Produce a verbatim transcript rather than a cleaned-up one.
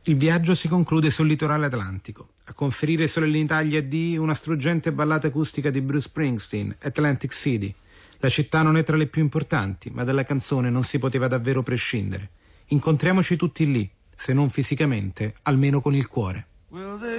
Il viaggio si conclude sul litorale atlantico. A conferire solennità agli addii una struggente ballata acustica di Bruce Springsteen, Atlantic City. La città non è tra le più importanti, ma dalla canzone non si poteva davvero prescindere. Incontriamoci tutti lì, se non fisicamente, almeno con il cuore. Will